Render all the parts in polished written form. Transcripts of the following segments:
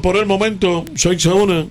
por el momento. 6-1.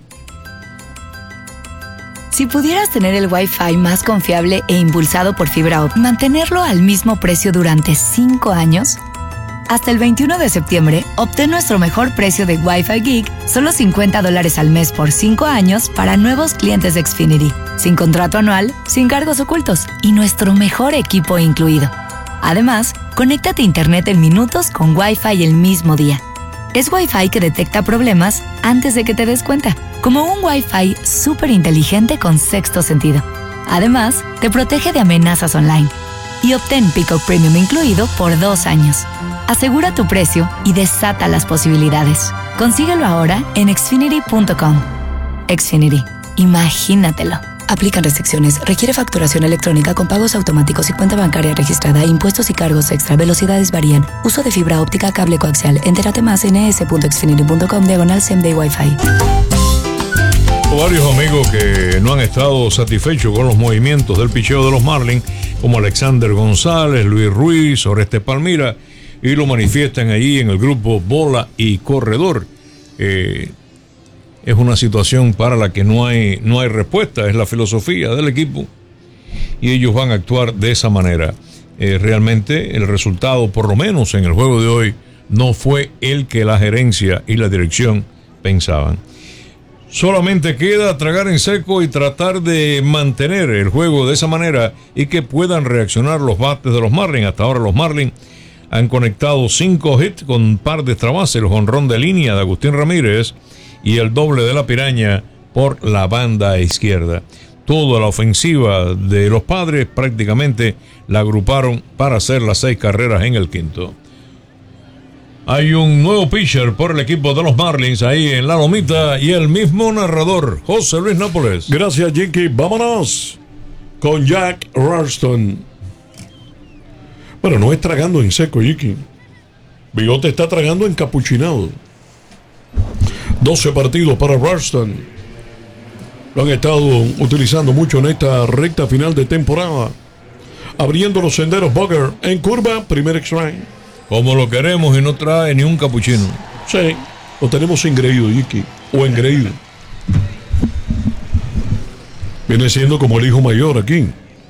Si pudieras tener el Wi-Fi más confiable e impulsado por fibra óptica, mantenerlo al mismo precio durante 5 años, hasta el 21 de septiembre, obtén nuestro mejor precio de Wi-Fi Geek, solo $50 al mes por 5 años para nuevos clientes de Xfinity, sin contrato anual, sin cargos ocultos y nuestro mejor equipo incluido. Además, conéctate a Internet en minutos con Wi-Fi el mismo día. Es Wi-Fi que detecta problemas antes de que te des cuenta, como un Wi-Fi súper inteligente con sexto sentido. Además, te protege de amenazas online. Y obtén Peacock Premium incluido por 2 años. Asegura tu precio y desata las posibilidades. Consíguelo ahora en Xfinity.com. Xfinity. Imagínatelo. Aplican restricciones. Requiere facturación electrónica con pagos automáticos y cuenta bancaria registrada. Impuestos y cargos extra. Velocidades varían. Uso de fibra óptica, cable coaxial. Entérate más en es.xfinity.com/SameDay Wi-Fi. Varios amigos que no han estado satisfechos con los movimientos del picheo de los Marlins, como Alexander González, Luis Ruiz, Oreste Palmira, y lo manifiestan allí en el grupo Bola y Corredor. Es una situación para la que no hay respuesta, es la filosofía del equipo y ellos van a actuar de esa manera. Realmente el resultado, por lo menos en el juego de hoy, no fue el que la gerencia y la dirección pensaban. Solamente queda tragar en seco y tratar de mantener el juego de esa manera y que puedan reaccionar los bates de los Marlins. Hasta ahora los Marlins han conectado 5 hits con un par de extra bases, el jonrón de línea de Agustín Ramírez y el doble de la Piraña por la banda izquierda. Toda la ofensiva de los Padres prácticamente la agruparon para hacer las 6 carreras en el quinto. Hay un nuevo pitcher por el equipo de los Marlins ahí en la lomita y el mismo narrador, José Luis Nápoles. Gracias, Jinky. Vámonos con Jack Ralston. Bueno, no es tragando en seco, Jinky. Bigote está tragando encapuchinado. 12 partidos para Ralston. Lo han estado utilizando mucho en esta recta final de temporada. Abriendo los senderos Bugger en curva, primer strike. Como lo queremos y no trae ni un capuchino. Sí, lo tenemos engreído, Iki. O engreído. Viene siendo como el hijo mayor aquí.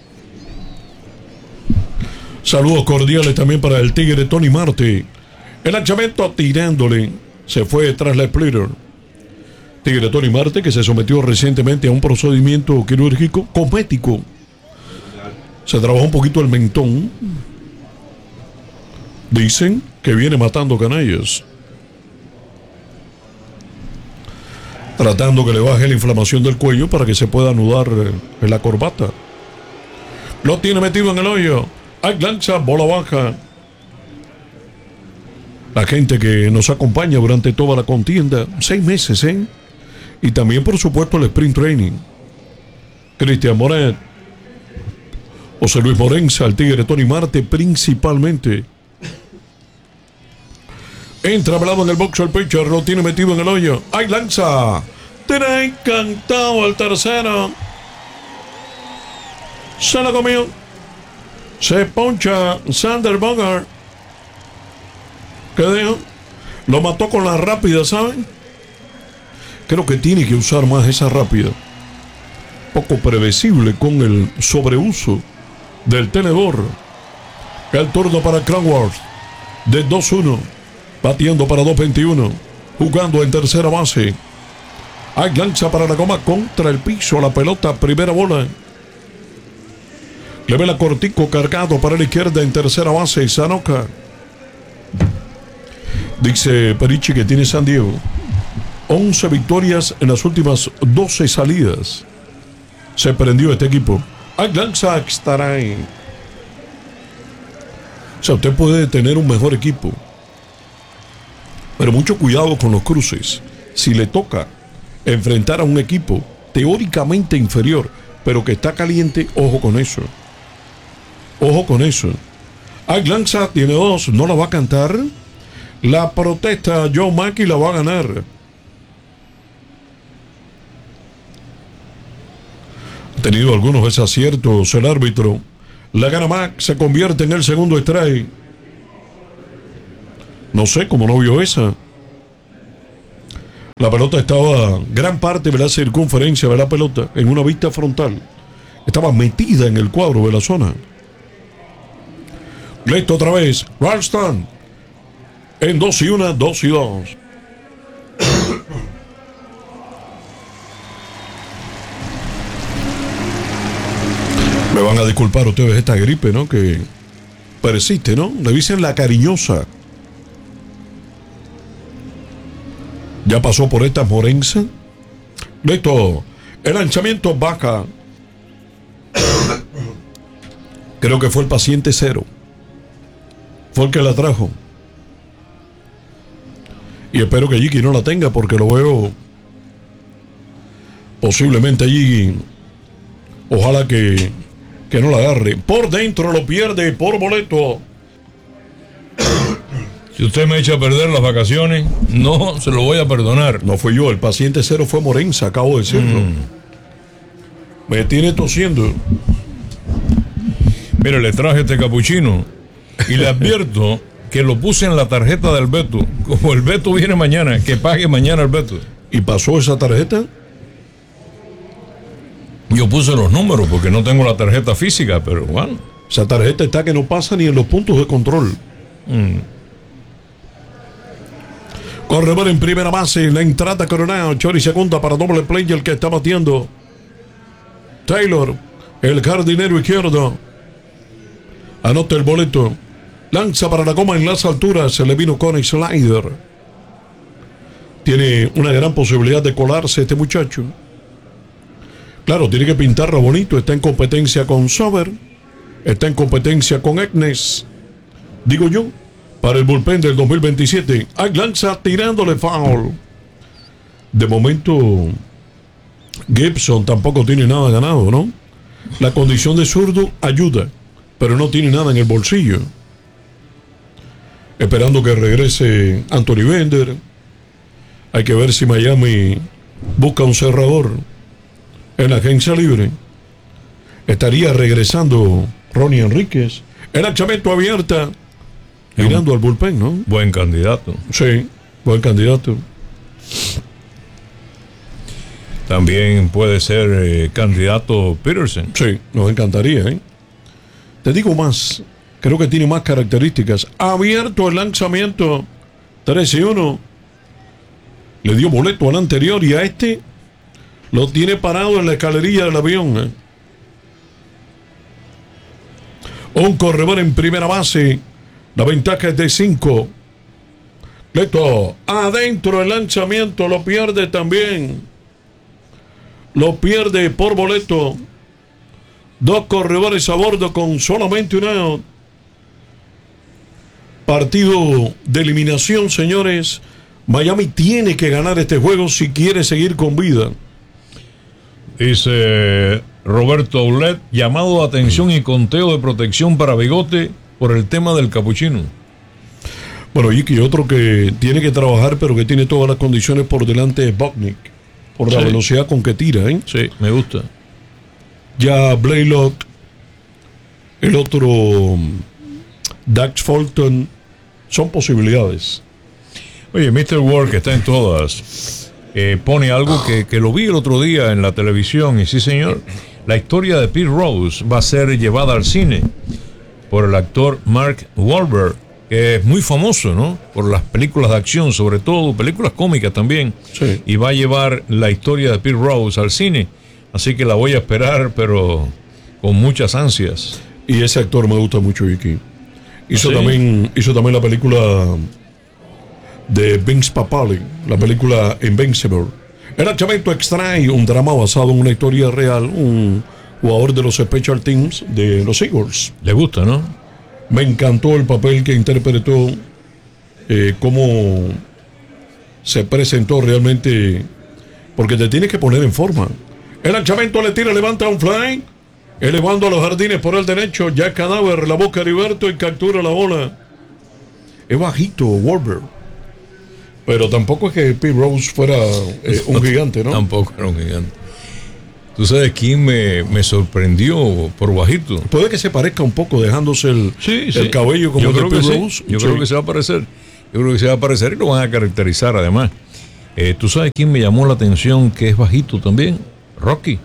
Saludos cordiales también para el tigre Tony Marte. El lanzamiento tirándole. Se fue tras la splitter. Tigre Tony Marte, que se sometió recientemente a un procedimiento quirúrgico cosmético. Se trabajó un poquito el mentón. Dicen que viene matando canallas. Tratando que le baje la inflamación del cuello para que se pueda anudar en la corbata. Lo tiene metido en el hoyo. Hay lanza, bola baja. La gente que nos acompaña durante toda la contienda, 6 meses, ¿eh? Y también, por supuesto, el sprint training. Cristian Moret, José Luis Morenza, el tigre Tony Marte, principalmente. Entra velado en el box el pitcher, lo tiene metido en el hoyo. ¡Ay, lanza! Tiene encantado el tercero. Se la comió. Se poncha Sander Bogart. ¿Qué dijo? Lo mató con la rápida, ¿saben? Creo que tiene que usar más esa rápida. Poco predecible con el sobreuso del tenedor. El turno para Cronworth. De 2-1. Batiendo para 2.21. Jugando en tercera base. Hay lanza para la goma contra el piso. La pelota, primera bola. Le ve la cortico cargado para la izquierda en tercera base. Sanoka. Dice Perichi que tiene San Diego 11 victorias en las últimas 12 salidas. Se prendió este equipo. Hay lanza estará ahí. O sea, usted puede tener un mejor equipo, pero mucho cuidado con los cruces. Si le toca enfrentar a un equipo teóricamente inferior, pero que está caliente, ojo con eso. Ojo con eso. Hay lanza, tiene 2, no la va a cantar. La protesta Joe Mackey la va a ganar. Ha tenido algunos desaciertos el árbitro. La gana Mack, se convierte en el segundo strike. No sé cómo no vio esa. La pelota estaba, gran parte de la circunferencia de la pelota, en una vista frontal. Estaba metida en el cuadro de la zona. Listo otra vez. Ralston. En 2-1, 2-2. Me van a disculpar ustedes esta gripe, ¿no? Que persiste, ¿no? Le dicen la cariñosa. Ya pasó por esta morenza. Listo. El lanzamiento baja. Creo que fue el paciente 0. Fue el que la trajo. Y espero que Jiki no la tenga porque lo veo posiblemente allí. Ojalá que no la agarre. Por dentro lo pierde por boleto. Si usted me echa a perder las vacaciones, no se lo voy a perdonar. No fui yo, el paciente 0 fue Morenza, acabo de decirlo. Me tiene tosiendo. Mire, le traje este capuchino y le advierto que lo puse en la tarjeta del Beto. Como el Beto viene mañana, que pague mañana el Beto. ¿Y pasó esa tarjeta? Yo puse los números porque no tengo la tarjeta física, pero bueno. Esa tarjeta está que no pasa ni en los puntos de control. Corredor en primera base, la entrada Coronado, Chori segunda para doble play, el que está batiendo Taylor, el jardinero izquierdo. Anota el boleto. Lanza para la goma en las alturas, se le vino con el slider. Tiene una gran posibilidad de colarse este muchacho. Claro, tiene que pintarlo bonito. Está en competencia con Sober. Está en competencia con Eknes. Digo yo, para el bullpen del 2027. Hay lanza tirándole foul. De momento, Gibson tampoco tiene nada ganado, ¿no? La condición de zurdo ayuda, pero no tiene nada en el bolsillo. Esperando que regrese Anthony Bender. Hay que ver si Miami busca un cerrador en la agencia libre. Estaría regresando Ronnie Enríquez. El lanzamiento abierta, mirando al bullpen, ¿no? Buen candidato. Sí, buen candidato. También puede ser candidato Peterson. Sí, nos encantaría, ¿eh? Te digo más, creo que tiene más características. Abierto el lanzamiento, 3-1. Le dio boleto al anterior y a este lo tiene parado en la escalerilla del avión. Un corredor en primera base. La ventaja es de 5. Leto, adentro el lanzamiento, lo pierde también. Lo pierde por boleto. 2 corredores a bordo con solamente un out. Partido de eliminación, señores. Miami tiene que ganar este juego si quiere seguir con vida. Dice Roberto Aulet, llamado de atención y conteo de protección para Bigote por el tema del capuchino. Bueno, y otro que tiene que trabajar, pero que tiene todas las condiciones por delante es Bucknick, por la velocidad con que tira, ¿eh? Sí, me gusta. Ya Blaylock, el otro Dax Fulton, son posibilidades. Oye, Mr. Ward, que está en todas, pone algo que lo vi el otro día en la televisión, y sí, señor, la historia de Pete Rose va a ser llevada al cine por el actor Mark Wahlberg, que es muy famoso, ¿no? Por las películas de acción, sobre todo, películas cómicas también. Sí. Y va a llevar la historia de Pete Rose al cine. Así que la voy a esperar, pero con muchas ansias. Y ese actor me gusta mucho, Vicky. Hizo ¿Sí? también la película de Vince Papale, la película Invincible. El lanzamiento extrae un drama basado en una historia real, un jugador de los Special Teams de los Eagles. Le gusta, ¿no? Me encantó el papel que interpretó, cómo se presentó realmente, porque te tienes que poner en forma. El lanzamiento le tira, levanta un fly, elevando a los jardines por el derecho. Jack Cadaver la busca Heriberto y captura la bola. Es bajito Warburg, pero tampoco es que Pete Rose fuera un gigante, ¿no? Tampoco era un gigante. ¿Tú sabes quién me sorprendió por bajito? Puede que se parezca un poco, dejándose el cabello como yo de creo Pete que Rose. sí. Yo creo que se va a parecer. Yo creo que se va a parecer y lo van a caracterizar además. ¿Tú sabes quién me llamó la atención que es bajito también? Rocky.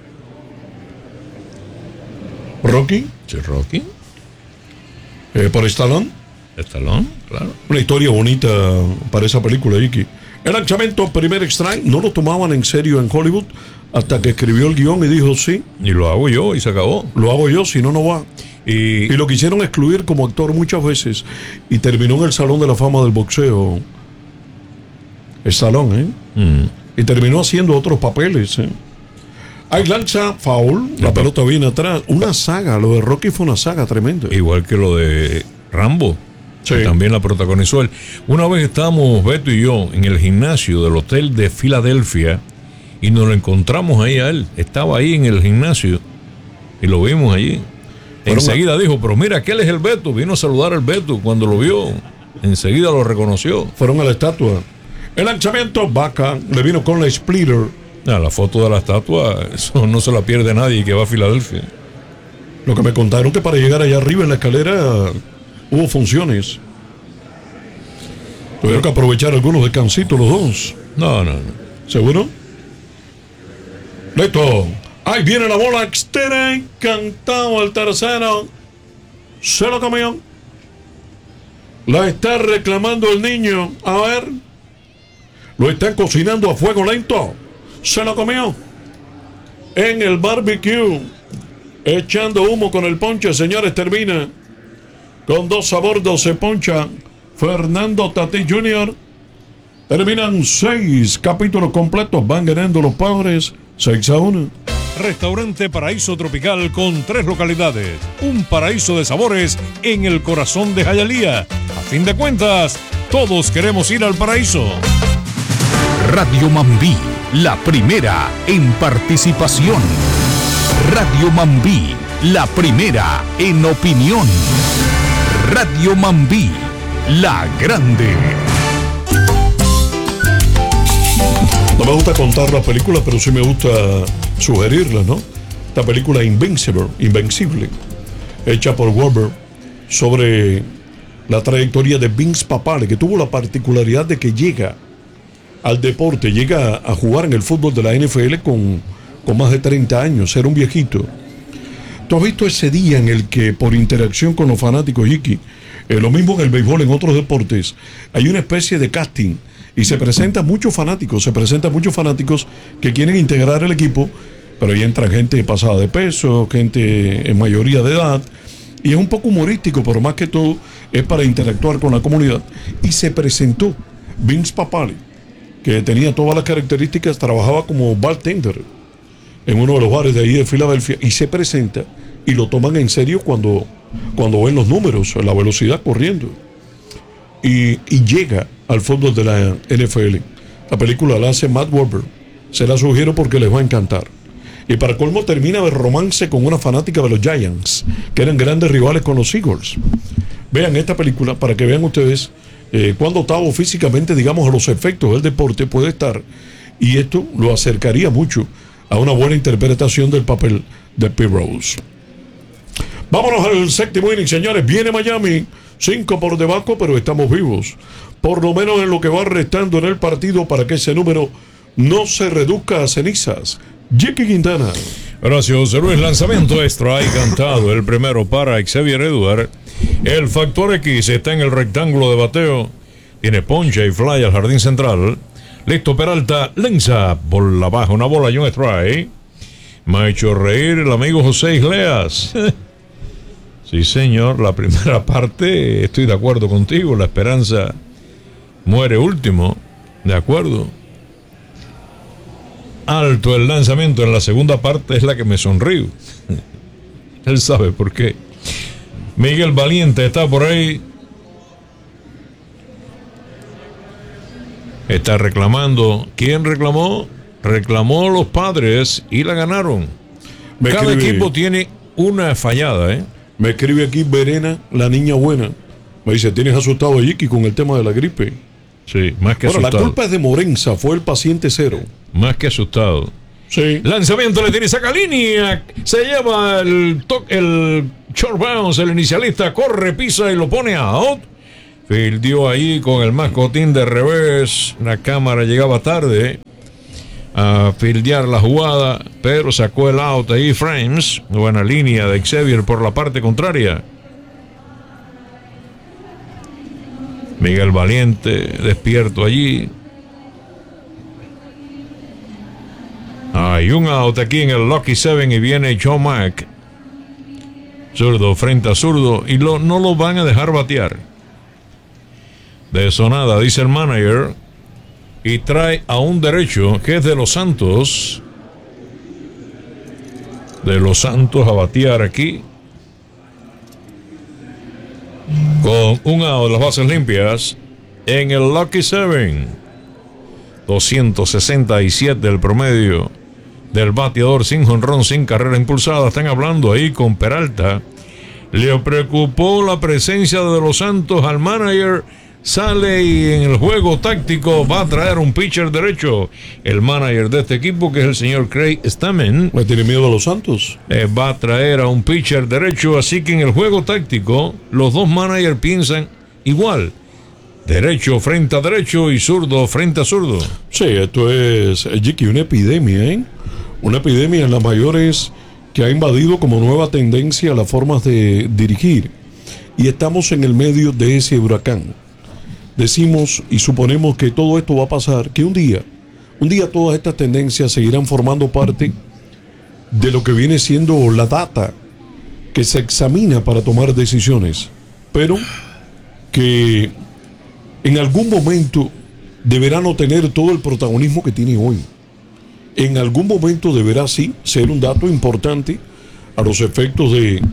¿Rocky? Sí, Rocky. ¿Por Stallone? Stallone, claro. Una historia bonita para esa película, Iki. El lanzamiento Primer Strike no lo tomaban en serio en Hollywood hasta que escribió el guión y dijo sí. Y lo hago yo y se acabó. Lo hago yo, si no, no va. Y lo quisieron excluir como actor muchas veces y terminó en el Salón de la Fama del Boxeo. Stallone, Y terminó haciendo otros papeles, Ahí lanza foul, la pelota viene atrás. Una saga, lo de Rocky fue una saga tremenda. Igual que lo de Rambo. Sí. Que también la protagonizó él. Una vez estábamos Beto y yo en el gimnasio del hotel de Filadelfia y nos lo encontramos ahí a él. Estaba ahí en el gimnasio y lo vimos allí. Enseguida dijo, pero mira, aquel es el Beto. Vino a saludar al Beto cuando lo vio. Enseguida lo reconoció. Fueron a la estatua. El lanzamiento, Vaca, le vino con la splitter. La foto de la estatua, eso no se la pierde nadie que va a Filadelfia. Lo que me contaron que para llegar allá arriba en la escalera hubo funciones. Tuvieron que aprovechar algunos descansitos los dos. No. ¿Seguro? Listo. Ahí viene la bola externa. Encantado el tercero. Se lo comió. La está reclamando el niño. A ver. Lo están cocinando a fuego lento. Se lo comió. En el barbecue. Echando humo con el ponche, señores, termina. Con 2 a bordo se poncha Fernando Tatís Jr. Terminan 6 capítulos completos. Van ganando los Padres 6-1. Restaurante Paraíso Tropical con 3 localidades. Un paraíso de sabores en el corazón de Hialeah. A fin de cuentas, todos queremos ir al paraíso. Radio Mambí, la primera en participación. Radio Mambí, la primera en opinión. Radio Mambí, la grande. No me gusta contar las películas, pero sí me gusta sugerirlas, ¿no? Esta película Invencible, hecha por Wahlberg, sobre la trayectoria de Vince Papale, que tuvo la particularidad de que llega al deporte, llega a jugar en el fútbol de la NFL con más de 30 años, era un viejito. ¿Tú has visto ese día en el que por interacción con los fanáticos, Iki, lo mismo en el béisbol, en otros deportes, hay una especie de casting y se presentan muchos fanáticos que quieren integrar el equipo, pero ahí entra gente pasada de peso, gente en mayoría de edad, y es un poco humorístico, pero más que todo es para interactuar con la comunidad. Y se presentó Vince Papale, que tenía todas las características, trabajaba como bartender en uno de los bares de ahí de Filadelfia, y se presenta y lo toman en serio cuando ven los números, la velocidad corriendo, y llega al fútbol de la NFL. La película la hace Matt Wahlberg, se la sugiero porque les va a encantar. Y para colmo termina de romance con una fanática de los Giants, que eran grandes rivales con los Eagles. Vean esta película para que vean ustedes cuán dotado físicamente, digamos, a los efectos del deporte puede estar, y esto lo acercaría mucho a una buena interpretación del papel de Pete Rose. Vámonos al séptimo inning, señores. Viene Miami, 5 por debajo, pero estamos vivos. Por lo menos en lo que va restando en el partido, para que ese número no se reduzca a cenizas. Jackie Quintana. Gracias, Luis. Lanzamiento extra y cantado. El primero para Xavier Edward. El factor X está en el rectángulo de bateo. Tiene poncha y fly al jardín central. Listo, Peralta lanza por la baja una bola y un strike. Me ha hecho reír el amigo José Isleas. Sí, señor, la primera parte estoy de acuerdo contigo. La esperanza muere último. De acuerdo. Alto el lanzamiento en la segunda parte es la que me sonrío. Él sabe por qué. Miguel Valiente está por ahí. Está reclamando. ¿Quién reclamó? Reclamó los Padres y la ganaron. Cada equipo tiene una fallada, ¿eh? Me escribe aquí Verena, la niña buena. Me dice, ¿tienes asustado a Yiki con el tema de la gripe? Sí, más que asustado. La culpa es de Morenza, fue el paciente cero. Más que asustado. Sí. Lanzamiento le tiene, saca línea. Se lleva el short bounce, el inicialista corre, pisa y lo pone out. Fildió ahí con el mascotín de revés. La cámara llegaba tarde a fildear la jugada, pero sacó el out ahí Frames. Buena línea de Xavier por la parte contraria. Miguel Valiente despierto allí. Hay un out aquí en el Lucky Seven y viene Joe Mack. Zurdo frente a zurdo y no lo van a dejar batear. De sonada, dice el manager. Y trae a un derecho que es de Los Santos. De Los Santos a batear aquí. Con un out de las bases limpias en el Lucky Seven. 267 el promedio del bateador, sin jonrón, sin carrera impulsada. Están hablando ahí con Peralta. Le preocupó la presencia de Los Santos al manager. Sale y en el juego táctico va a traer un pitcher derecho. El manager de este equipo, que es el señor Craig Stammen, ¿me tiene miedo a Los Santos? va a traer a un pitcher derecho. Así que en el juego táctico los dos managers piensan igual. Derecho frente a derecho y zurdo frente a zurdo. Sí, esto es, Jiki, una epidemia, ¿eh? Una epidemia en las mayores que ha invadido como nueva tendencia las formas de dirigir. Y estamos en el medio de ese huracán. Decimos y suponemos que todo esto va a pasar, que un día todas estas tendencias seguirán formando parte de lo que viene siendo la data que se examina para tomar decisiones, pero que en algún momento deberá no tener todo el protagonismo que tiene hoy. En algún momento deberá sí ser un dato importante a los efectos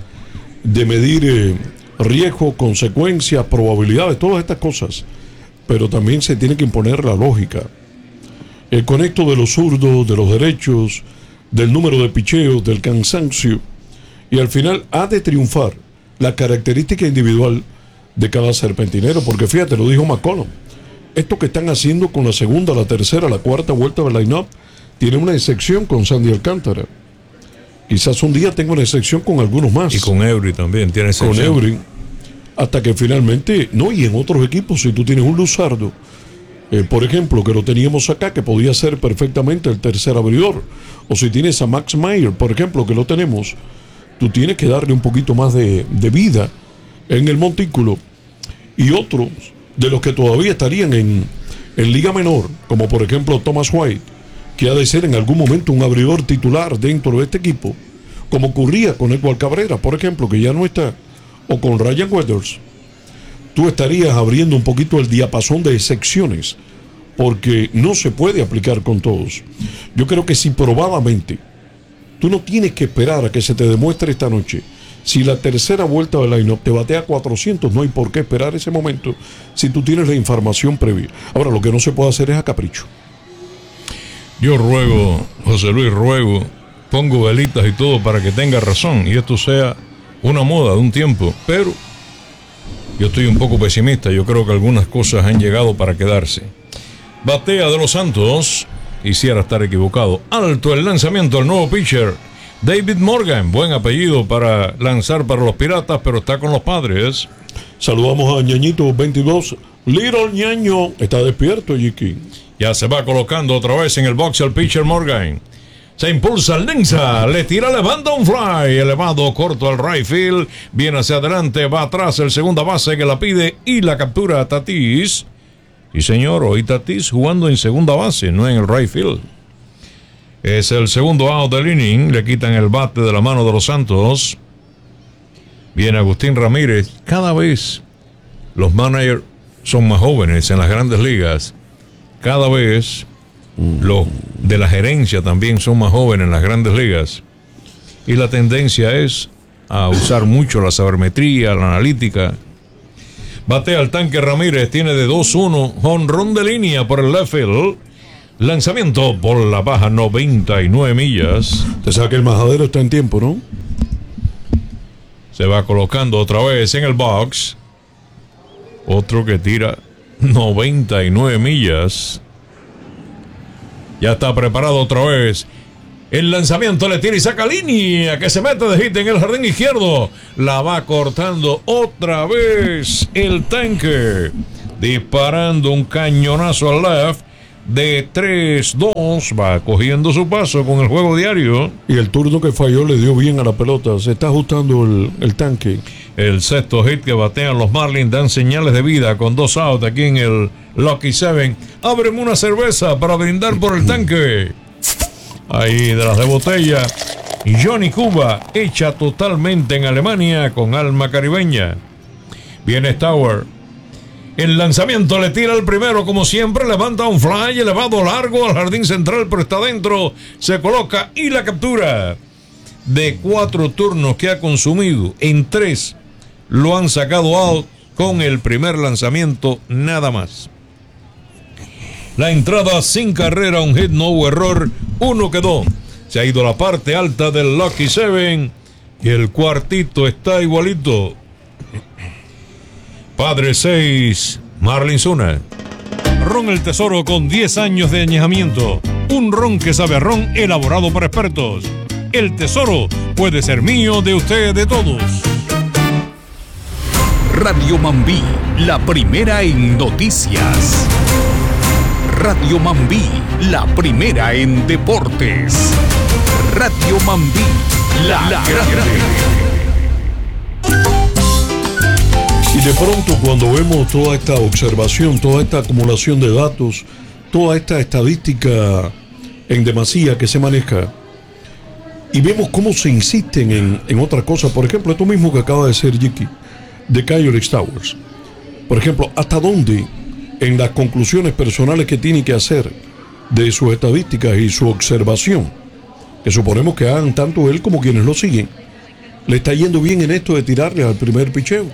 de medir riesgo, consecuencias, probabilidades, todas estas cosas, pero también se tiene que imponer la lógica. El conecto de los zurdos, de los derechos, del número de picheos, del cansancio, y al final ha de triunfar la característica individual de cada serpentinero, porque fíjate, lo dijo McCollum, esto que están haciendo con la segunda, la tercera, la cuarta vuelta del line-up, tiene una excepción con Sandy Alcántara. Quizás un día tenga una excepción con algunos más. Y con Eury también tiene excepción. Con Eury. Hasta que finalmente, no, y en otros equipos, si tú tienes un Luzardo, por ejemplo, que lo teníamos acá, que podía ser perfectamente el tercer abridor, o si tienes a Max Meyer, por ejemplo, que lo tenemos, tú tienes que darle un poquito más de vida en el montículo. Y otros de los que todavía estarían en Liga Menor, como por ejemplo Thomas White, que ha de ser en algún momento un abridor titular dentro de este equipo, como ocurría con Edward Cabrera, por ejemplo, que ya no está, o con Ryan Weathers, tú estarías abriendo un poquito el diapasón de excepciones, porque no se puede aplicar con todos. Yo creo que si probadamente tú no tienes que esperar a que se te demuestre esta noche, si la tercera vuelta del line-up te batea 400, no hay por qué esperar ese momento si tú tienes la información previa. Ahora, lo que no se puede hacer es a capricho. Yo ruego, José Luis, pongo velitas y todo para que tenga razón y esto sea una moda de un tiempo, pero yo estoy un poco pesimista. Yo creo que algunas cosas han llegado para quedarse. Batea de Los Santos, quisiera estar equivocado. Alto el lanzamiento del nuevo pitcher David Morgan, buen apellido para lanzar para los Piratas, pero está con los Padres. Saludamos a Ñañito 22. Little Ñaño está despierto, Jiki. Ya se va colocando otra vez en el box el pitcher Morgan. Se impulsa el Lenza, le tira, levanta un fly, elevado, corto al right field, viene hacia adelante, va atrás el segunda base que la pide y la captura a Tatis. Y señor, hoy Tatis jugando en segunda base, no en el right field. Es el segundo out del inning, le quitan el bate de la mano de Los Santos. Viene Agustín Ramírez. Cada vez los managers son más jóvenes en las grandes ligas. Cada vez los de la gerencia también son más jóvenes en las grandes ligas. Y la tendencia es a usar mucho la sabermetría, la analítica. Batea al tanque Ramírez, tiene de 2-1, jonrón de línea por el left field. Lanzamiento por la baja, 99 millas. Te sabe que el majadero está en tiempo, ¿no? Se va colocando otra vez en el box. Otro que tira 99 millas. Ya está preparado otra vez El lanzamiento le tira y saca línea, que se mete de hit en el jardín izquierdo. La va cortando otra vez el tanque. Disparando un cañonazo al left. De 3-2. Va cogiendo su paso con el juego diario. Y el turno que falló le dio bien a la pelota. Se está ajustando el tanque. El sexto hit que batean los Marlins dan señales de vida con 2 outs aquí en el Lucky 7. Ábreme una cerveza para brindar por el tanque. Ahí de las de botella. Johnny Cuba hecha totalmente en Alemania con alma caribeña. Viene Stauer. El lanzamiento le tira el primero como siempre. Levanta un fly elevado largo al jardín central, pero está dentro. Se coloca y la captura. De 4 turnos que ha consumido, en 3 lo han sacado out con el primer lanzamiento nada más. La entrada sin carrera, un hit, no error, 1 quedó. Se ha ido a la parte alta del Lucky 7 y el cuartito está igualito. Padre 6, Marlins 1. Ron El Tesoro con 10 años de añejamiento. Un ron que sabe a ron elaborado por expertos. El Tesoro puede ser mío, de usted, de todos. Radio Mambí, la primera en noticias. Radio Mambí, la primera en deportes. Radio Mambí, la grande. Y de pronto cuando vemos toda esta observación, toda esta acumulación de datos, toda esta estadística en demasía que se maneja, y vemos cómo se insisten en otra cosa, por ejemplo, esto mismo que acaba de decir Jiki, de Kyle Stowers. Por ejemplo, ¿hasta dónde en las conclusiones personales que tiene que hacer de sus estadísticas y su observación, que suponemos que hagan tanto él como quienes lo siguen, le está yendo bien en esto de tirarle al primer picheo?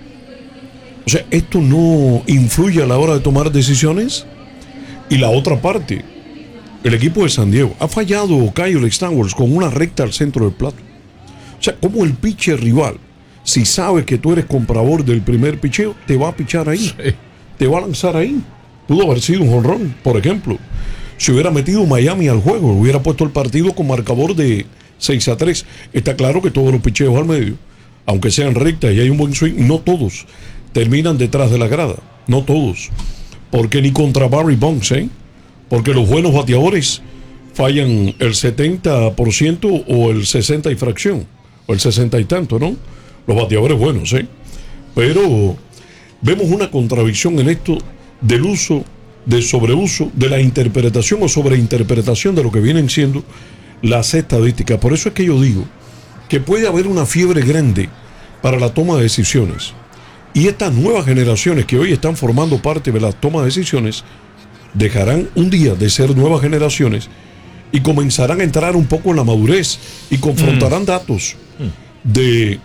O sea, ¿esto no influye a la hora de tomar decisiones? Y la otra parte, el equipo de San Diego ha fallado Kyle Stowers con una recta al centro del plato. O sea, como el pitcher rival, si sabe que tú eres comprador del primer picheo, te va a pichar ahí, sí, te va a lanzar ahí. Pudo haber sido un jonrón, por ejemplo. Si hubiera metido Miami al juego, hubiera puesto el partido con marcador de 6-3. Está claro que todos los picheos al medio, aunque sean rectas y hay un buen swing, no todos terminan detrás de la grada, no todos, porque ni contra Barry Bonds, porque los buenos bateadores fallan el 70% o el 60 y fracción, o el 60 y tanto, ¿no? Los bateadores buenos, pero vemos una contradicción en esto del uso, del sobreuso, de la interpretación o sobreinterpretación de lo que vienen siendo las estadísticas. Por eso es que yo digo que puede haber una fiebre grande para la toma de decisiones. Y estas nuevas generaciones que hoy están formando parte de la toma de decisiones dejarán un día de ser nuevas generaciones y comenzarán a entrar un poco en la madurez y confrontarán datos de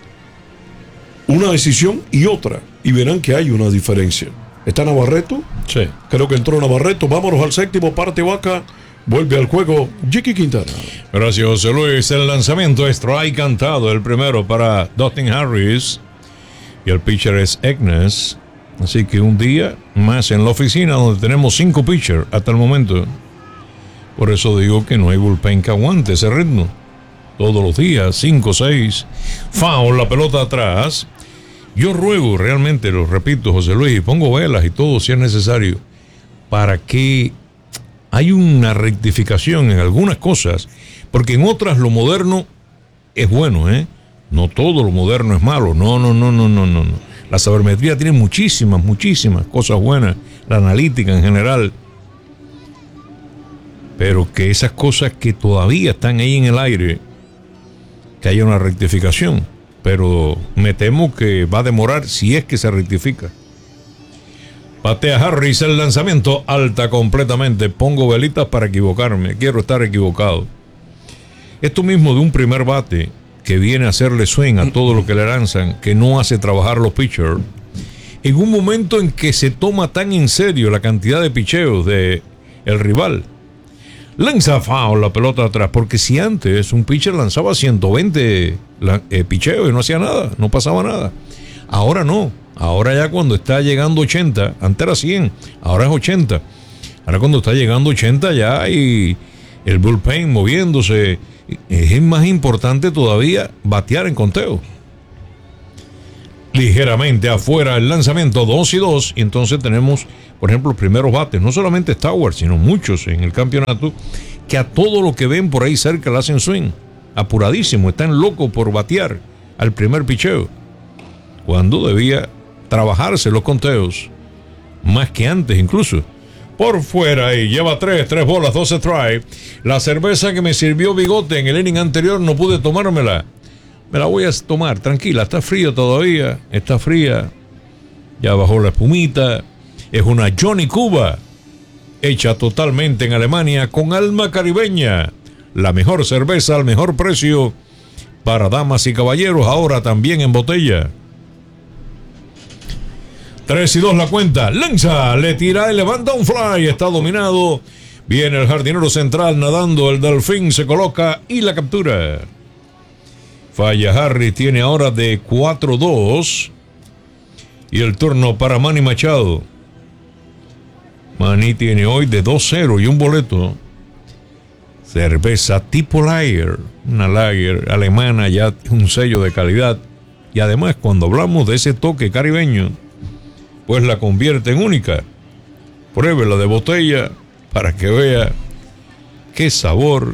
una decisión y otra y verán que hay una diferencia. ¿Está Navarreto? Sí. Creo que entró Navarreto. Vámonos al séptimo, parte vaca. Vuelve al juego Jiki Quintana. Gracias, José Luis. El lanzamiento strike cantado, el primero para Dustin Harris. Y el pitcher es Egnes. Así que un día más en la oficina donde tenemos 5 pitchers hasta el momento. Por eso digo que no hay bullpen que aguante ese ritmo. Todos los días, 5, 6. Foul, la pelota atrás. Yo ruego, realmente, lo repito, José Luis, pongo velas y todo si es necesario, para que hay una rectificación en algunas cosas, porque en otras lo moderno es bueno, No todo lo moderno es malo. No. La sabermetría tiene muchísimas cosas buenas. La analítica en general. Pero que esas cosas que todavía están ahí en el aire, que haya una rectificación. Pero me temo que va a demorar si es que se rectifica. Patea Harris el lanzamiento. Alta completamente. Pongo velitas para equivocarme. Quiero estar equivocado. Esto mismo de un primer bate que viene a hacerle swing a todo lo que le lanzan, que no hace trabajar los pitchers, en un momento en que se toma tan en serio la cantidad de picheos de el rival. Lanza foul la pelota atrás, porque si antes un pitcher lanzaba 120 picheos y no hacía nada, no pasaba nada. Ahora no, ahora ya cuando está llegando 80, antes era 100, ahora es 80. Ahora cuando está llegando 80 ya hay el bullpen moviéndose. Es más importante todavía batear en conteo. Ligeramente afuera el lanzamiento 2-2, y entonces tenemos, por ejemplo, los primeros bates, no solamente Stewart, sino muchos en el campeonato, que a todo lo que ven por ahí cerca le hacen swing, apuradísimo, están locos por batear al primer picheo, cuando debía trabajarse los conteos, más que antes incluso. Por fuera y lleva 3 bolas, 2 strikes. La cerveza que me sirvió Bigote en el inning anterior no pude tomármela. Me la voy a tomar, tranquila, está fría todavía, está fría. Ya bajó la espumita. Es una Johnny Cuba, hecha totalmente en Alemania con alma caribeña. La mejor cerveza al mejor precio para damas y caballeros, ahora también en botella. 3-2 la cuenta. Lanza, le tira y levanta un fly. Está dominado. Viene el jardinero central nadando. El delfín se coloca y la captura. Falla Harris, tiene ahora de 4-2. Y el turno para Manny Machado. Manny tiene hoy de 2-0 y un boleto. Cerveza tipo Lager. Una Lager alemana, ya un sello de calidad. Y además, cuando hablamos de ese toque caribeño, pues la convierte en única. Pruébela de botella para que vea qué sabor.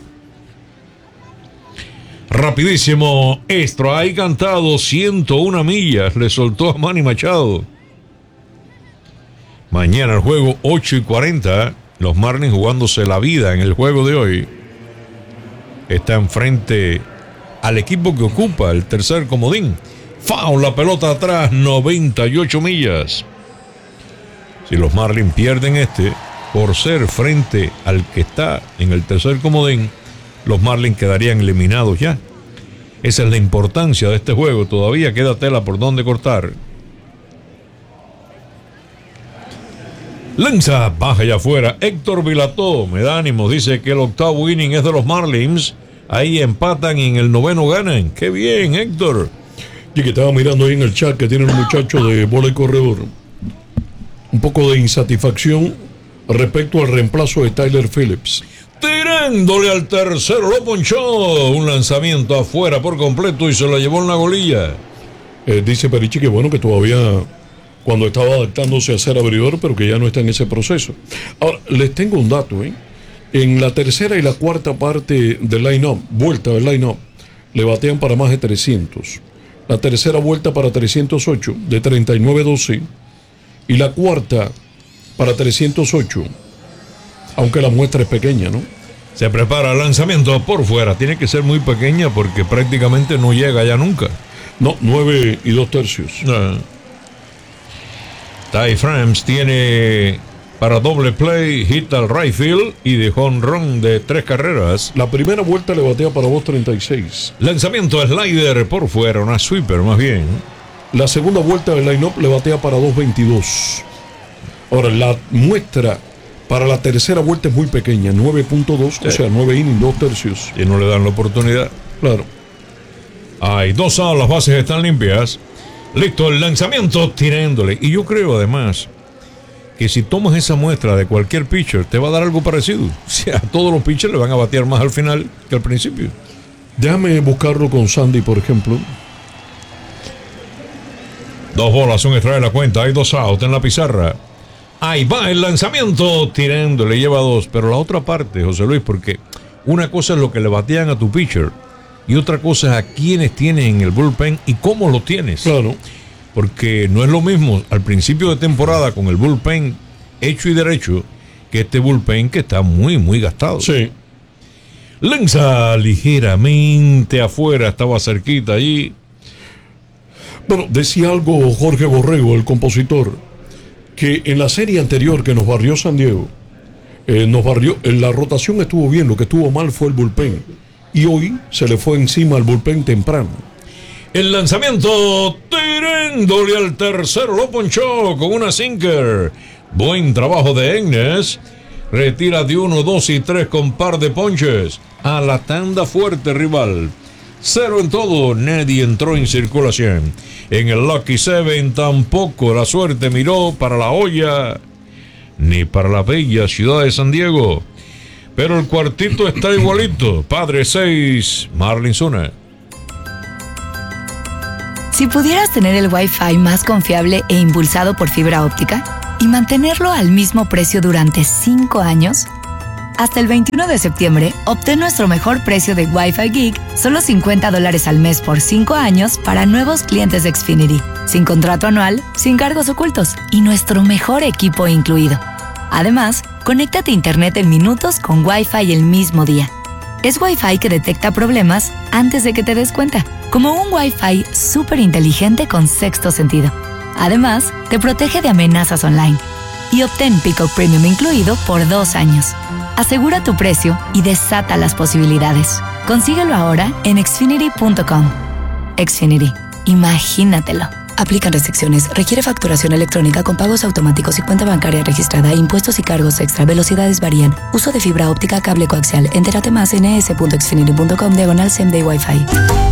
Rapidísimo, strike cantado, 101 millas, le soltó a Manny Machado. Mañana el juego 8:40, los Marlins jugándose la vida en el juego de hoy. Están frente al equipo que ocupa el tercer comodín. Foul, la pelota atrás, 98 millas. Si los Marlins pierden por ser frente al que está en el tercer comodín, los Marlins quedarían eliminados ya. Esa es la importancia de este juego. Todavía queda tela por donde cortar. Lanza, baja allá afuera. Héctor Vilató me da ánimos. Dice que el octavo inning es de los Marlins. Ahí empatan y en el noveno ganan. ¡Qué bien, Héctor! Y que estaba mirando ahí en el chat que tiene un muchacho de bola y corredor. Un poco de insatisfacción respecto al reemplazo de Tyler Phillips. Tirándole al tercero, lo ponchó. Un lanzamiento afuera por completo y se lo llevó en la golilla. Dice Perichi que bueno, que todavía cuando estaba adaptándose a ser abridor, pero que ya no está en ese proceso. Ahora, les tengo un dato, En la tercera y la cuarta parte del line-up, vuelta del line-up, le batean para más de 300. La tercera vuelta para 308, de 39-12. Y la cuarta para 308. Aunque la muestra es pequeña, ¿no? Se prepara el lanzamiento por fuera. Tiene que ser muy pequeña porque prácticamente no llega ya nunca. No, 9 2/3. Ty France tiene para doble play, hit al right field y de home run de 3 carreras. La primera vuelta le batea para 2.36. Lanzamiento slider por fuera, una sweeper más bien. La segunda vuelta del line-up le batea para 2.22. Ahora, la muestra para la tercera vuelta es muy pequeña, 9.2, o sea, 9 innings, 2/3. Y no le dan la oportunidad. Claro. Hay 2 outs, las bases están limpias. Listo, el lanzamiento tirándole. Y yo creo además que si tomas esa muestra de cualquier pitcher, te va a dar algo parecido. O sea, a todos los pitchers le van a batear más al final que al principio. Déjame buscarlo con Sandy, por ejemplo. 2 bolas, un extra de la cuenta. Hay 2 outs en la pizarra. Ahí va el lanzamiento tirando, le lleva 2. Pero la otra parte, José Luis, porque una cosa es lo que le batean a tu pitcher y otra cosa es a quienes tienes en el bullpen y cómo lo tienes. Claro. Porque no es lo mismo al principio de temporada con el bullpen hecho y derecho que este bullpen que está muy, muy gastado. Sí. Lanza ligeramente afuera, estaba cerquita allí. Bueno, decía algo Jorge Borrego, el compositor, que en la serie anterior que nos barrió San Diego, la rotación estuvo bien, lo que estuvo mal fue el bullpen. Y hoy se le fue encima al bullpen temprano. El lanzamiento tirándole al tercero, lo ponchó con una sinker. Buen trabajo de Egnes. Retira de 1, 2 y 3 con par de ponches. A la tanda fuerte rival. 0 en todo, nadie entró en circulación. En el Lucky Seven tampoco la suerte miró para la olla ni para la bella ciudad de San Diego. Pero el cuartito está igualito. Padre 6, Marlin Zuna. Si pudieras tener el Wi-Fi más confiable e impulsado por fibra óptica y mantenerlo al mismo precio durante 5 años, hasta el 21 de septiembre, obtén nuestro mejor precio de Wi-Fi Geek, solo $50 al mes por 5 años para nuevos clientes de Xfinity, sin contrato anual, sin cargos ocultos y nuestro mejor equipo incluido. Además, conéctate a Internet en minutos con Wi-Fi el mismo día. Es Wi-Fi que detecta problemas antes de que te des cuenta, como un Wi-Fi súper inteligente con sexto sentido. Además, te protege de amenazas online. Y obtén Peacock Premium incluido por 2 años. Asegura tu precio y desata las posibilidades. Consíguelo ahora en xfinity.com. Xfinity. Imagínatelo. Aplican restricciones. Requiere facturación electrónica con pagos automáticos y cuenta bancaria registrada. Impuestos y cargos extra. Velocidades varían. Uso de fibra óptica, cable coaxial. Entérate más en es.xfinity.com/same-day Wi-Fi.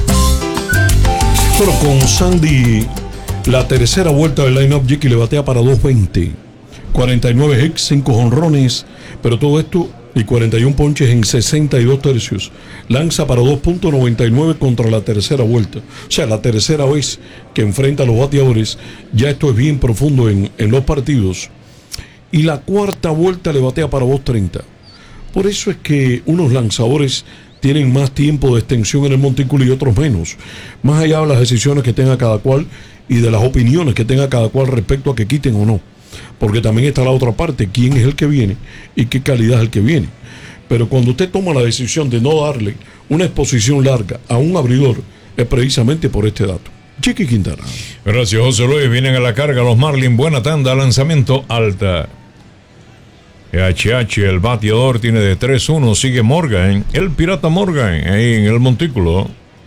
Pero con Sandy, la tercera vuelta del line-up, Jackie le batea para 220. 49 hits, 5 jonrones, pero todo esto y 41 ponches en 62 tercios. Lanza para 2.99 contra la tercera vuelta. O sea, la tercera vez que enfrenta a los bateadores. Ya esto es bien profundo en los partidos. Y la cuarta vuelta le batea para 2.30. Por eso es que unos lanzadores tienen más tiempo de extensión en el montículo y otros menos. Más allá de las decisiones que tenga cada cual y de las opiniones que tenga cada cual respecto a que quiten o no. Porque también está la otra parte, quién es el que viene y qué calidad es el que viene. Pero cuando usted toma la decisión de no darle una exposición larga a un abridor, es precisamente por este dato. Chiqui Quintana. Gracias, José Luis. Vienen a la carga los Marlins. Buena tanda, lanzamiento alta. HH, el bateador, tiene de 3-1. Sigue Morgan, el pirata Morgan, ahí en el montículo.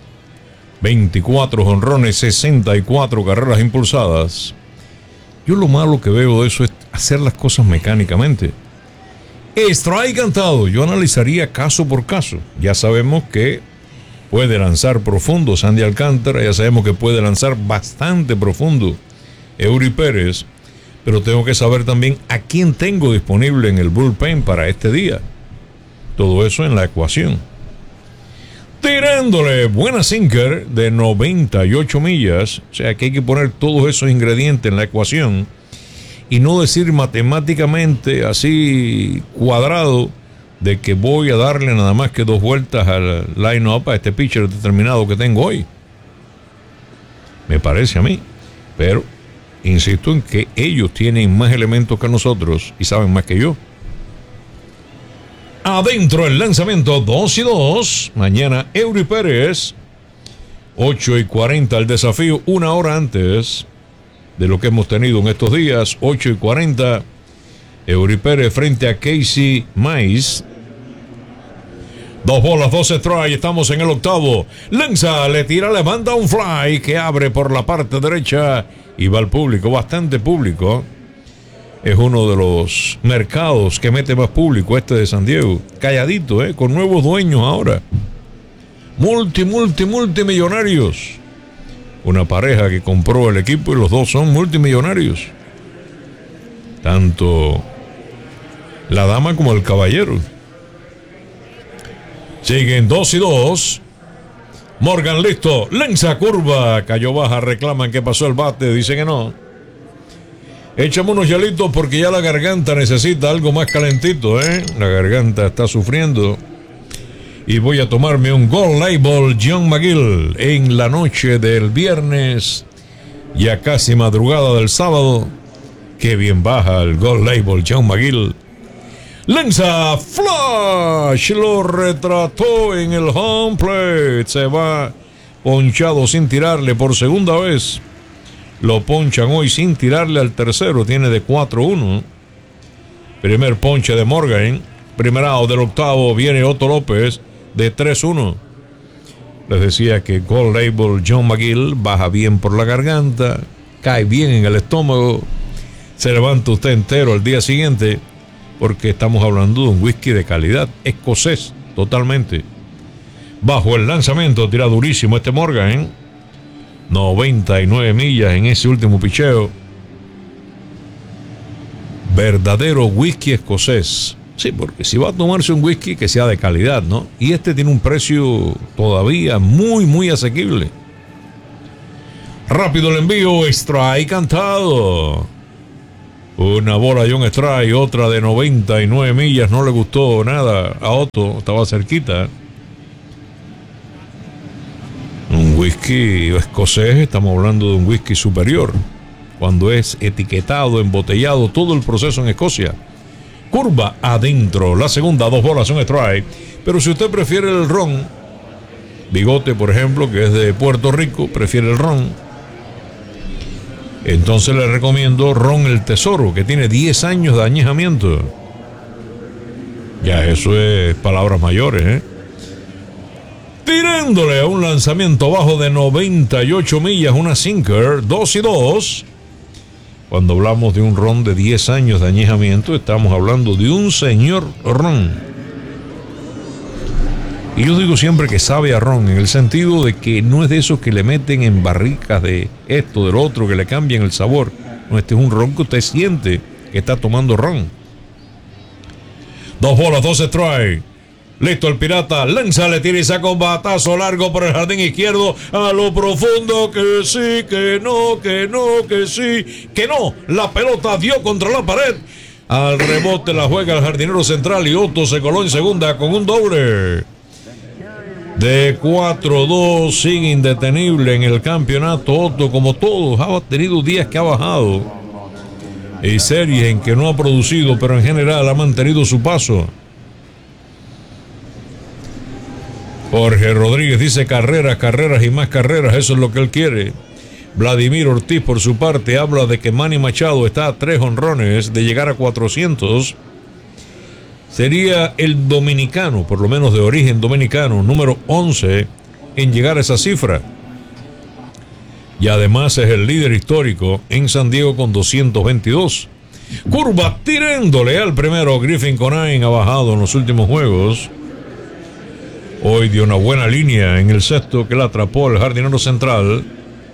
24 jonrones, 64 carreras impulsadas. Yo lo malo que veo de eso es hacer las cosas mecánicamente. Strike cantado. Yo analizaría caso por caso. Ya sabemos que puede lanzar profundo Sandy Alcántara. Ya sabemos que puede lanzar bastante profundo Eury Pérez. Pero tengo que saber también a quién tengo disponible en el bullpen para este día. Todo eso en la ecuación. Tirándole buena sinker de 98 millas. O sea que hay que poner todos esos ingredientes en la ecuación y no decir matemáticamente así cuadrado de que voy a darle nada más que 2 vueltas al line-up a este pitcher determinado que tengo hoy. Me parece a mí. Pero insisto en que ellos tienen más elementos que nosotros y saben más que yo. Adentro el lanzamiento 2-2. Mañana Eury Pérez. 8:40 el desafío, 1 hora antes de lo que hemos tenido en estos días. 8:40. Eury Pérez frente a Casey Mize. 2 bolas, 2 strikes. Estamos en el octavo. Lanza, le tira, le manda un fly que abre por la parte derecha y va al público. Bastante público. Es uno de los mercados que mete más público este de San Diego. Calladito, con nuevos dueños ahora. Multimillonarios. Una pareja que compró el equipo y los dos son multimillonarios. Tanto la dama como el caballero. Siguen 2-2. Morgan listo. Lanza curva. Cayó baja. Reclaman que pasó el bate. Dice que no. Échame unos hielitos porque ya la garganta necesita algo más calentito, La garganta está sufriendo. Y voy a tomarme un Gold Label John McGill en la noche del viernes, ya casi madrugada del sábado. Qué bien baja el Gold Label John McGill. Lanza flash, lo retrató en el home plate. Se va ponchado sin tirarle por segunda vez. Lo ponchan hoy sin tirarle al tercero. Tiene de 4-1. Primer ponche de Morgan. Primer out del octavo. Viene Otto López de 3-1. Les decía que Gold Label John McGill baja bien por la garganta. Cae bien en el estómago. Se levanta usted entero al día siguiente. Porque estamos hablando de un whisky de calidad. Escocés. Totalmente. Bajo el lanzamiento. Tira durísimo este Morgan, 99 millas en ese último picheo. Verdadero whisky escocés. Sí, porque si va a tomarse un whisky que sea de calidad, ¿no? Y este tiene un precio todavía muy, muy asequible. Rápido el envío, strike cantado. Una bola John Strike, otra de 99 millas, no le gustó nada a Otto, estaba cerquita. Un whisky escocés, estamos hablando de un whisky superior. Cuando es etiquetado, embotellado, todo el proceso en Escocia. Curva adentro, la segunda, 2 bolas, un strike. Pero si usted prefiere el ron, Bigote, por ejemplo, que es de Puerto Rico, prefiere el ron, entonces le recomiendo Ron El Tesoro, que tiene 10 años de añejamiento. Ya eso es palabras mayores, ¿eh? Tirándole a un lanzamiento bajo de 98 millas, una sinker, 2 y 2. Cuando hablamos de un ron de 10 años de añejamiento, estamos hablando de un señor ron. Y yo digo siempre que sabe a ron, en el sentido de que no es de esos que le meten en barricas de esto, del otro, que le cambian el sabor. No, este es un ron que usted siente que está tomando ron. 2 bolas, 2 strike. Listo el pirata, lanza, le tira y saca un batazo largo por el jardín izquierdo a lo profundo, que sí, que no, que no, que sí, que no. La pelota dio contra la pared. Al rebote la juega el jardinero central y Otto se coló en segunda con un doble. De 4-2 sigue indetenible en el campeonato. Otto, como todos, ha tenido días que ha bajado y series en que no ha producido, pero en general ha mantenido su paso. Jorge Rodríguez dice carreras, carreras y más carreras, eso es lo que él quiere. Vladimir Ortiz, por su parte, habla de que Manny Machado está a 3 jonrones de llegar a 400. Sería el dominicano, por lo menos de origen dominicano, número 11 en llegar a esa cifra. Y además es el líder histórico en San Diego con 222. Curva tirándole al primero. Griffin Conine ha bajado en los últimos juegos. Hoy dio una buena línea en el sexto que la atrapó el jardinero central.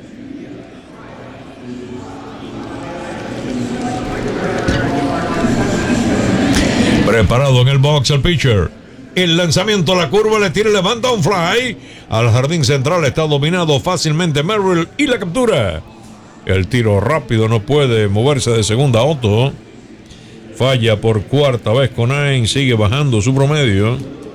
Preparado en el box el pitcher. El lanzamiento a la curva, le tira y levanta un fly. Al jardín central está dominado fácilmente Merrill y la captura. El tiro rápido no puede moverse de segunda. Otto falla por cuarta vez. Conine sigue bajando su promedio.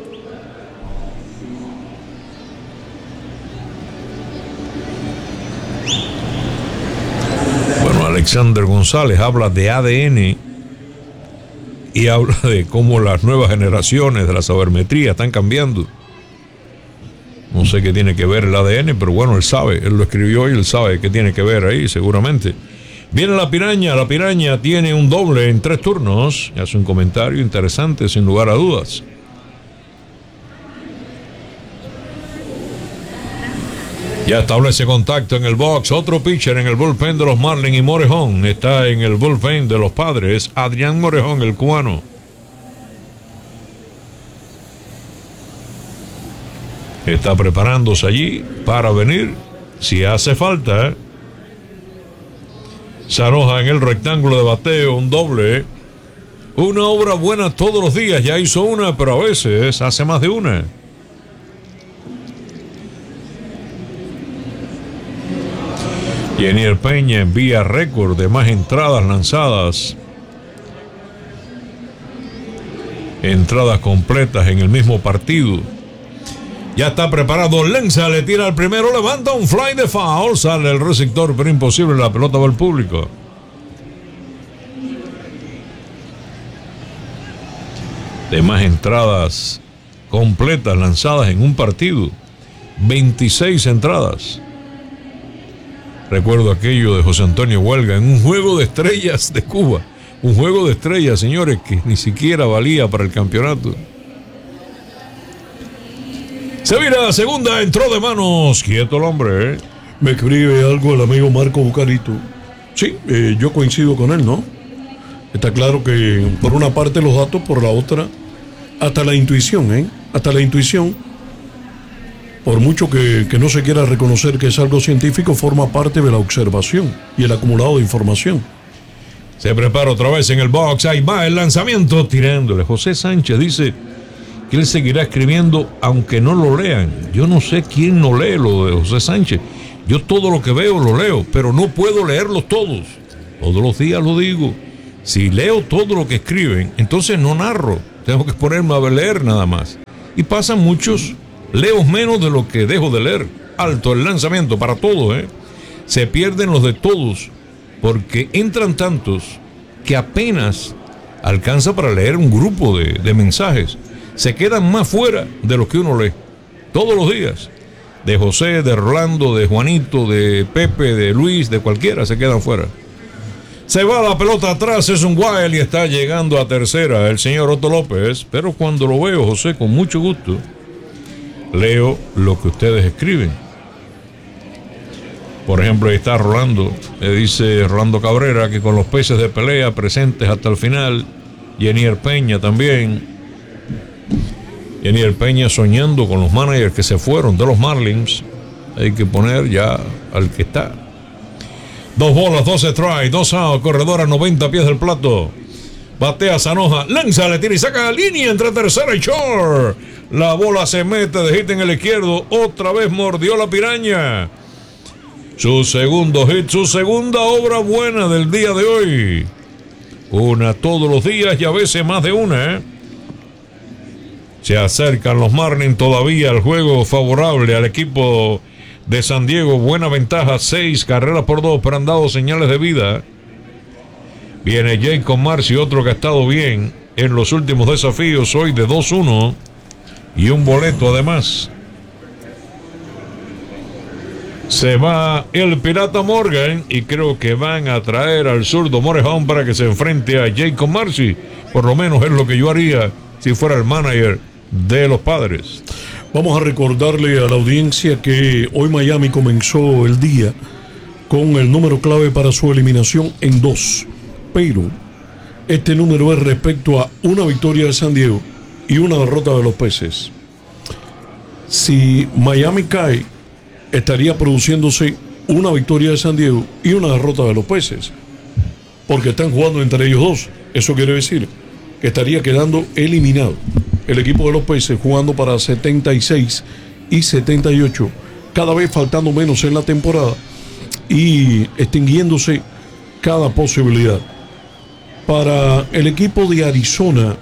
Bueno, Alexander González habla de ADN y habla de cómo las nuevas generaciones de la sabermetría están cambiando. No sé qué tiene que ver el ADN, pero bueno, él sabe, él lo escribió y él sabe qué tiene que ver ahí, seguramente. Viene la piraña tiene un doble en 3 turnos, y hace un comentario interesante, sin lugar a dudas. Ya establece contacto en el box, otro pitcher en el bullpen de los Marlins y Morejón está en el bullpen de los Padres, Adrián Morejón, el cubano. Está preparándose allí para venir, si hace falta. Se arroja en el rectángulo de bateo, un doble. Una obra buena todos los días, ya hizo una, pero a veces hace más de una. Yenier Peña envía récord de más entradas lanzadas. Entradas completas en el mismo partido. Ya está preparado, lanza, le tira al primero, levanta un fly de foul, sale el receptor, pero imposible, la pelota va al público. De más entradas completas lanzadas en un partido, 26 entradas. Recuerdo aquello de José Antonio Huelga en un juego de estrellas de Cuba. Un juego de estrellas, señores, que ni siquiera valía para el campeonato. Se vira a segunda, entró de manos. Quieto el hombre, ¿eh? Me escribe algo el amigo Marco Bucarito. Sí, yo coincido con él, ¿no? Está claro que por una parte los datos, por la otra, hasta la intuición, ¿eh? Hasta la intuición. Por mucho que no se quiera reconocer que es algo científico, forma parte de la observación y el acumulado de información. Se prepara otra vez en el box. Ahí va el lanzamiento tirándole. José Sánchez dice que él seguirá escribiendo aunque no lo lean. Yo no sé quién no lee lo de José Sánchez. Yo todo lo que veo lo leo, pero no puedo leerlos todos. Todos los días lo digo. Si leo todo lo que escriben, entonces no narro. Tengo que ponerme a leer nada más. Y pasan muchos, leo menos de lo que dejo de leer. Alto el lanzamiento para todos, ¿eh? Se pierden los de todos, porque entran tantos que apenas alcanza para leer un grupo de mensajes. Se quedan más fuera de lo que uno lee. Todos los días. De José, de Rolando, de Juanito, de Pepe, de Luis, de cualquiera, se quedan fuera. Se va la pelota atrás, es un wild y está llegando a tercera el señor Otto López. Pero cuando lo veo, José, con mucho gusto, leo lo que ustedes escriben. Por ejemplo, ahí está Rolando, dice Rolando Cabrera que con los peces de pelea presentes hasta el final. Yenier Peña también. Yenier Peña soñando con los managers que se fueron de los Marlins. Hay que poner ya al que está. 2 bolas, 2 strikes, 2 out, corredor a 90 pies del plato. Batea Zanoja, lanza, le tira y saca la línea entre tercera y short. La bola se mete de hit en el izquierdo. Otra vez mordió la piraña. Su segundo hit, su segunda obra buena del día de hoy. Una todos los días y a veces más de una, ¿eh? Se acercan los Marlins todavía al juego favorable al equipo de San Diego. Buena ventaja, 6 carreras por 2, pero han dado señales de vida. Viene Jacob Marcy, otro que ha estado bien en los últimos desafíos, hoy de 2-1 y un boleto además. Se va el Pirata Morgan y creo que van a traer al zurdo Morejón para que se enfrente a Jacob Marcy. Por lo menos es lo que yo haría si fuera el manager de los Padres. Vamos a recordarle a la audiencia que hoy Miami comenzó el día con el número clave para su eliminación en 2. Pero este número es respecto a una victoria de San Diego y una derrota de los Peces. Si Miami cae, estaría produciéndose una victoria de San Diego y una derrota de los Peces, porque están jugando entre ellos dos. Eso quiere decir que estaría quedando eliminado el equipo de los Peces, jugando para 76 y 78, cada vez faltando menos en la temporada y extinguiéndose cada posibilidad. Para el equipo de Arizona,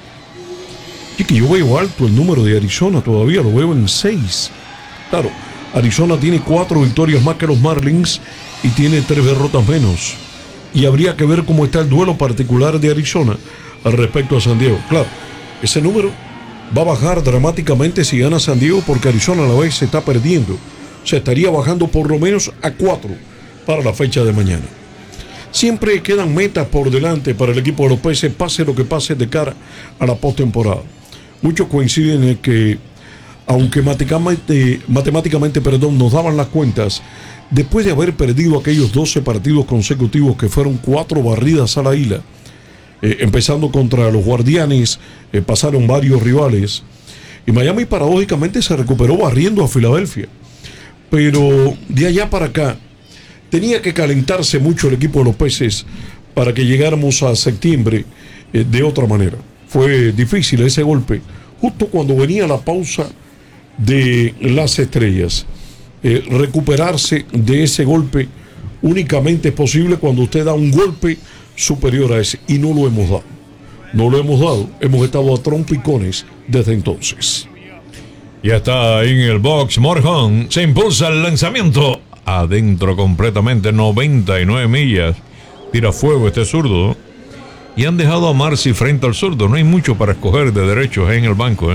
y que yo veo alto el número de Arizona, todavía lo veo en 6. Claro, Arizona tiene 4 victorias más que los Marlins y tiene 3 derrotas menos. Y habría que ver cómo está el duelo particular de Arizona al respecto a San Diego. Claro, ese número va a bajar dramáticamente si gana San Diego, porque Arizona a la vez se está perdiendo. O sea, estaría bajando por lo menos a 4 para la fecha de mañana. Siempre quedan metas por delante para el equipo de los Peces, pase lo que pase de cara a la postemporada. Muchos coinciden en que, aunque matemáticamente nos daban las cuentas, después de haber perdido aquellos 12 partidos consecutivos que fueron 4 barridas a la isla, empezando contra los Guardianes, pasaron varios rivales, y Miami paradójicamente se recuperó barriendo a Filadelfia. Pero de allá para acá, tenía que calentarse mucho el equipo de los Peces para que llegáramos a septiembre de otra manera. Fue difícil ese golpe, justo cuando venía la pausa de las estrellas. Recuperarse de ese golpe únicamente es posible cuando usted da un golpe superior a ese, y no lo hemos dado. No lo hemos dado, hemos estado a trompicones desde entonces. Ya está ahí en el box Morgan, se impulsa el lanzamiento adentro completamente, 99 millas, tira fuego este zurdo, y han dejado a Marcy frente al zurdo. No hay mucho para escoger de derechos en el banco,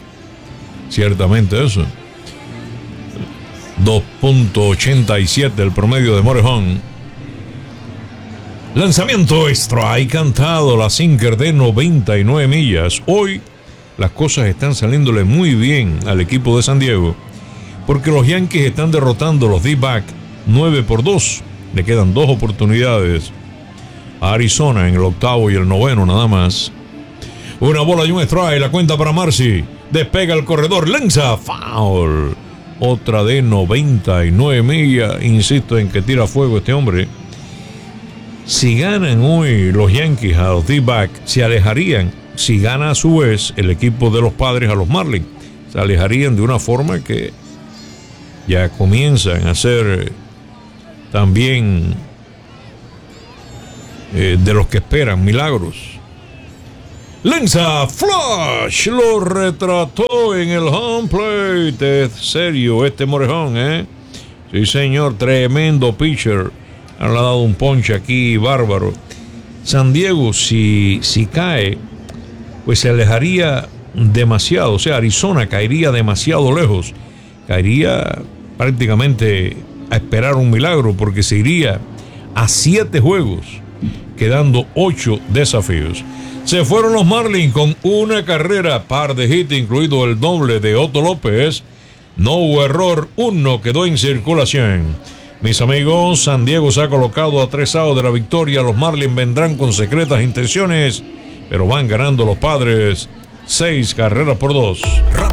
ciertamente eso. 2.87 el promedio de Morejón. Lanzamiento strike cantado, la sinker de 99 millas. Hoy las cosas están saliéndole muy bien al equipo de San Diego, porque los Yankees están derrotando a los D-back 9-2. Le quedan 2 oportunidades a Arizona en el 8º y el 9º nada más. Una bola y un strike, la cuenta para Marcy. Despega el corredor, lanza, foul. Otra de 99 millas. Insisto en que tira fuego este hombre. Si ganan hoy los Yankees a los D-Back, se alejarían, si gana a su vez el equipo de los Padres a los Marlins, se alejarían de una forma que ya comienzan a ser también de los que esperan milagros. Lanza Flash, lo retrató en el home plate. Es serio este Morejón, Sí, señor, tremendo pitcher. Le ha dado un ponche aquí bárbaro. San Diego, si cae, pues se alejaría demasiado. O sea, Arizona caería demasiado lejos. Caería prácticamente a esperar un milagro, porque se iría a 7 juegos, quedando 8 desafíos. Se fueron los Marlins con una carrera, par de hits, incluido el doble de Otto López. No hubo error, uno quedó en circulación. Mis amigos, San Diego se ha colocado a 3 outs de la victoria. Los Marlins vendrán con secretas intenciones, pero van ganando los Padres 6 carreras por 2.